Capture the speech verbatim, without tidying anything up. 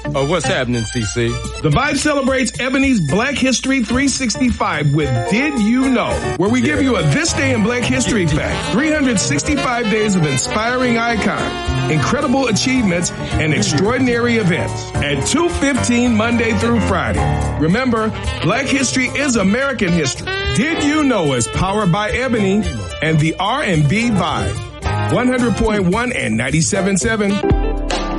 Oh, what's happening, C C? The Vibe celebrates Ebony's Black History three sixty-five with Did You Know, where we give you a This Day in Black History fact. three hundred sixty-five days of inspiring icons, incredible achievements, and extraordinary events at two fifteen Monday through Friday. Remember, Black History is American history. Did You Know is powered by Ebony and the R and B Vibe. one hundred point one and ninety-seven point seven